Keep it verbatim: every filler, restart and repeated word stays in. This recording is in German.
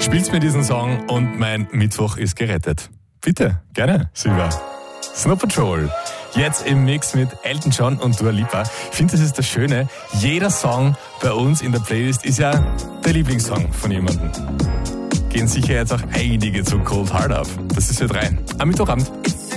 Spielst mir diesen Song und mein Mittwoch ist gerettet. Bitte, gerne, Silvia. Snow Patrol. Jetzt im Mix mit Elton John und Dua Lipa. Ich finde, das ist das Schöne. Jeder Song bei uns in der Playlist ist ja der Lieblingssong von jemandem. Gehen sicher jetzt auch einige zu Cold Heart auf. Das ist ja drei. Am Mittwochabend.